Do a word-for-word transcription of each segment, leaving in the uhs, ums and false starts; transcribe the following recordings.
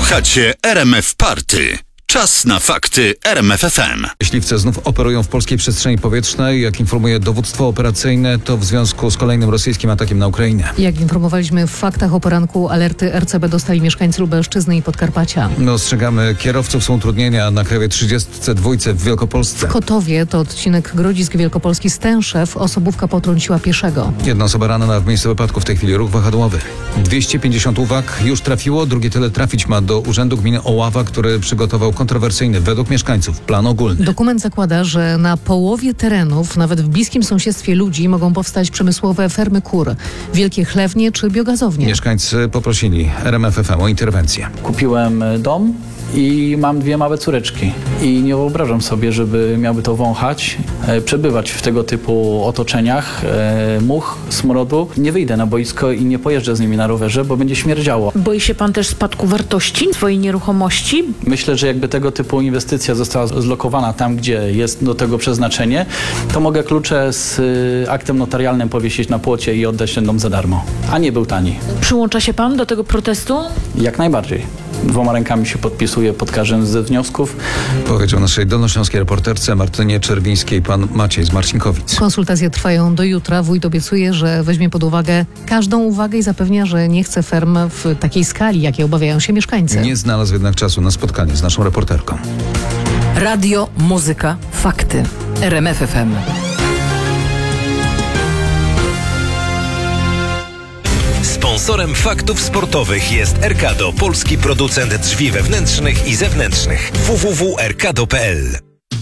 Słuchacie R M F Party. Czas na fakty R M F F M. Myśliwce znów operują w polskiej przestrzeni powietrznej. Jak informuje dowództwo operacyjne, to w związku z kolejnym rosyjskim atakiem na Ukrainę. Jak informowaliśmy w faktach o poranku, alerty R C B dostali mieszkańcy Lubelszczyzny i Podkarpacia. No, ostrzegamy kierowców, są utrudnienia na Krajowej trzydziestce dwa w Wielkopolsce. W Kotowie, to odcinek Grodzisk Wielkopolski Stęszew, osobówka potrąciła pieszego. Jedna osoba ranna w miejscu wypadku, w tej chwili ruch wahadłowy. dwieście pięćdziesiąt uwag już trafiło, drugie tyle trafić ma do Urzędu Gminy Oława, który przygotował kontrowersyjny według mieszkańców plan ogólny. Dokument zakłada, że na połowie terenów, nawet w bliskim sąsiedztwie ludzi, mogą powstać przemysłowe fermy kur, wielkie chlewnie czy biogazownie. Mieszkańcy poprosili R M F F M o interwencję. Kupiłem dom i mam dwie małe córeczki i nie wyobrażam sobie, żeby miałby to wąchać, e, przebywać w tego typu otoczeniach, e, much, smrodu. Nie wyjdę na boisko i nie pojeżdżę z nimi na rowerze, bo będzie śmierdziało. Boi się pan też spadku wartości swojej nieruchomości? Myślę, że jakby tego typu inwestycja została zlokowana tam, gdzie jest do tego przeznaczenie, to mogę klucze z y, aktem notarialnym powiesić na płocie i oddać ten dom za darmo, a nie był tani. Przyłącza się pan do tego protestu? Jak najbardziej. Dwoma rękami się podpisuję pod każdym ze wniosków. Powiedział naszej dolnośląskiej reporterce Martynie Czerwińskiej pan Maciej z Marcinkowic. Konsultacje trwają do jutra. Wójt obiecuje, że weźmie pod uwagę każdą uwagę i zapewnia, że nie chce ferm w takiej skali, jakiej obawiają się mieszkańcy. Nie znalazł jednak czasu na spotkanie z naszą reporterką. Radio, muzyka, fakty. R M F F M. Sponsorem faktów sportowych jest Erkado, polski producent drzwi wewnętrznych i zewnętrznych. w w w kropka erkado kropka p l.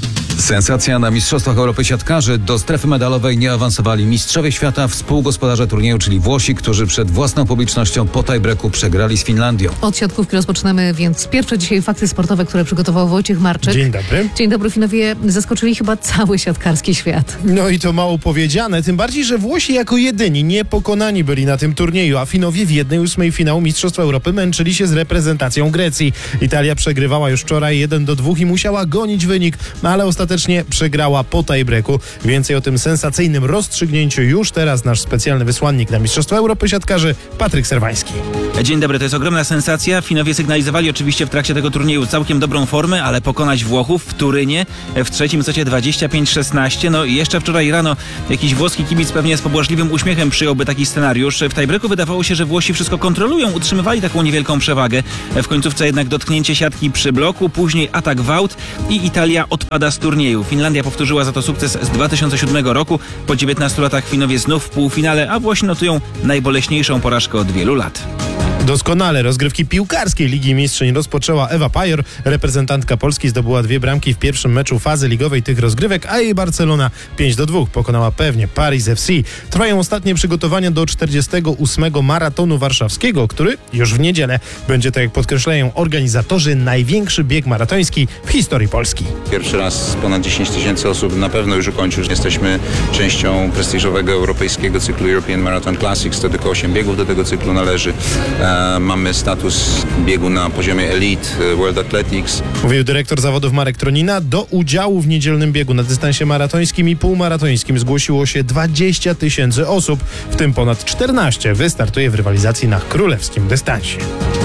Sensacja na Mistrzostwach Europy siatkarzy. Do strefy medalowej nie awansowali mistrzowie świata, współgospodarze turnieju, czyli Włosi, którzy przed własną publicznością po tie-breaku przegrali z Finlandią. Od siatkówki rozpoczynamy więc pierwsze dzisiaj fakty sportowe, które przygotował Wojciech Marczyk. Dzień dobry. Dzień dobry. Finowie zaskoczyli chyba cały siatkarski świat. No i to mało powiedziane, tym bardziej, że Włosi jako jedyni niepokonani byli na tym turnieju, a Finowie w jednej ósmej finału Mistrzostw Europy męczyli się z reprezentacją Grecji. Italia przegrywała już wczoraj jeden do dwóch i musiała gonić wynik, no ale ostatecznie przegrała po tie-breaku. Więcej o tym sensacyjnym rozstrzygnięciu już teraz nasz specjalny wysłannik na Mistrzostwa Europy siatkarzy Patryk Serwański. Dzień dobry, to jest ogromna sensacja. Finowie sygnalizowali oczywiście w trakcie tego turnieju całkiem dobrą formę, ale pokonać Włochów w Turynie w trzecim secie dwadzieścia pięć szesnaście. No i jeszcze wczoraj rano jakiś włoski kibic pewnie z pobłażliwym uśmiechem przyjąłby taki scenariusz. W tie-breaku wydawało się, że Włosi wszystko kontrolują, utrzymywali taką niewielką przewagę. W końcówce jednak dotknięcie siatki przy bloku, później atak w aut i Italia odpada z turnieju. Finlandia powtórzyła za to sukces z dwa tysiące siódmego roku. Po dziewiętnastu latach Finowie znów w półfinale, a Włosi notują najboleśniejszą porażkę od wielu lat. Doskonale rozgrywki piłkarskiej Ligi Mistrzyń rozpoczęła Ewa Pajor. Reprezentantka Polski zdobyła dwie bramki w pierwszym meczu fazy ligowej tych rozgrywek, a jej Barcelona pięć do dwóch pokonała pewnie Paris F C. Trwają ostatnie przygotowania do czterdziestego ósmego maratonu warszawskiego, który już w niedzielę będzie, tak jak podkreślają organizatorzy, największy bieg maratoński w historii Polski. Pierwszy raz ponad dziesięć tysięcy osób na pewno już ukończył. Jesteśmy częścią prestiżowego europejskiego cyklu European Marathon Classics. To tylko osiem biegów do tego cyklu należy. E, mamy status biegu na poziomie Elite World Athletics. Mówił dyrektor zawodów Marek Tronina. Do udziału w niedzielnym biegu na dystansie maratońskim i półmaratońskim zgłosiło się dwadzieścia tysięcy osób, w tym ponad czternaście wystartuje w rywalizacji na królewskim dystansie.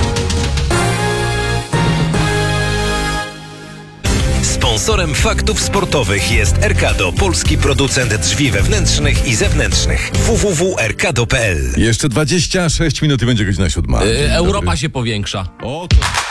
Sponsorem faktów sportowych jest Erkado, polski producent drzwi wewnętrznych i zewnętrznych. w w w kropka erkado kropka p l. Jeszcze dwadzieścia sześć minut i będzie godzina siódma. Yy, Europa się powiększa. O, to...